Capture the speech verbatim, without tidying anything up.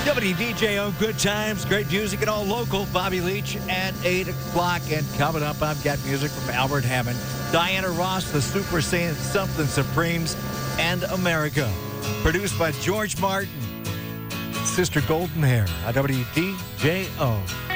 W D J O, good times, great music, and all local. Bobby Leach at eight o'clock. And coming up, I've got music from Albert Hammond, Diana Ross, the Super Saiyan Something Supremes, and America. Produced by George Martin. Sister Golden Hair, W D J O.